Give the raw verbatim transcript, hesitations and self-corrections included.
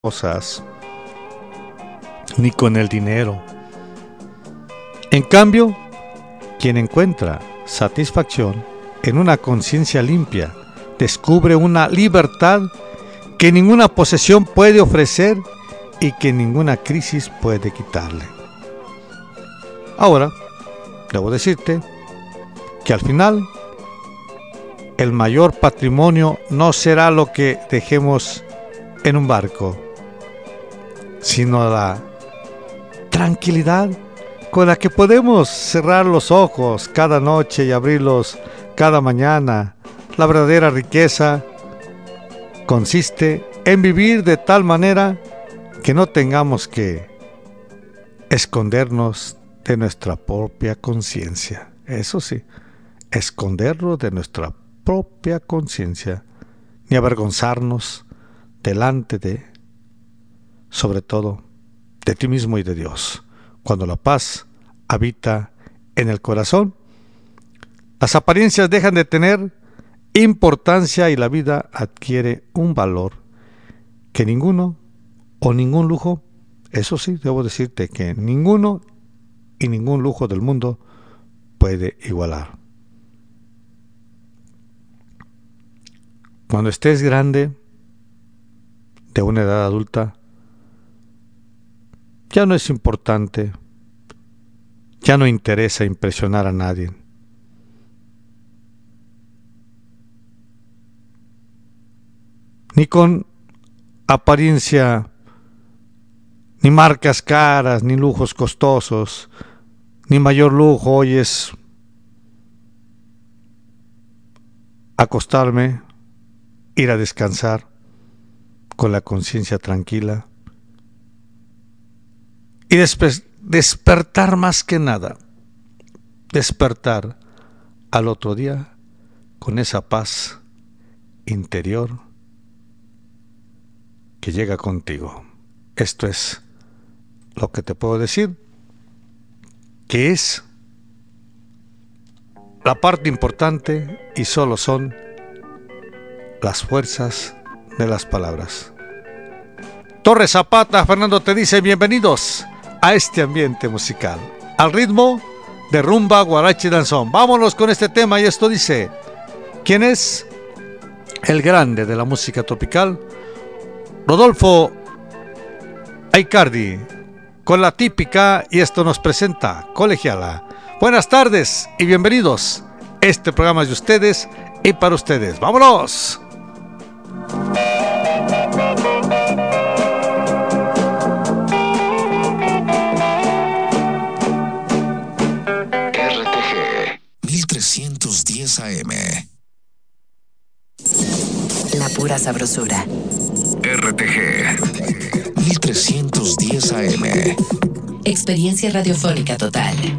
cosas, ni con el dinero. En cambio, quien encuentra satisfacción en una conciencia limpia, descubre una libertad que ninguna posesión puede ofrecer y que ninguna crisis puede quitarle. Ahora, debo decirte que al final, el mayor patrimonio no será lo que dejemos en un barco, sino la tranquilidad con la que podemos cerrar los ojos cada noche y abrirlos cada mañana. La verdadera riqueza consiste en vivir de tal manera que no tengamos que escondernos de nuestra propia conciencia. Eso sí, escondernos de nuestra propia conciencia, ni avergonzarnos delante de, sobre todo, de ti mismo y de Dios. Cuando la paz habita en el corazón, las apariencias dejan de tener importancia y la vida adquiere un valor que ninguno o ningún lujo, eso sí, debo decirte que ninguno y ningún lujo del mundo puede igualar. Cuando estés grande, de una edad adulta, ya no es importante, ya no interesa impresionar a nadie. Ni con apariencia, ni marcas caras, ni lujos costosos, ni mayor lujo hoy es acostarme, ir a descansar con la conciencia tranquila y despe- despertar más que nada, despertar al otro día con esa paz interior que llega contigo. Esto es lo que te puedo decir, que es la parte importante y solo son las fuerzas de las palabras. Torres Zapata, Fernando te dice bienvenidos a este ambiente musical, al ritmo de rumba, guarache y danzón. Vámonos con este tema y esto dice: ¿quién es el grande de la música tropical? Rodolfo Aicardi, con la típica, y esto nos presenta Colegiala. Buenas tardes y bienvenidos. Este programa es de ustedes y para ustedes. ¡Vámonos! R T G mil trescientos diez A M. La pura sabrosura. R T G mil trescientos diez A M. Experiencia radiofónica total.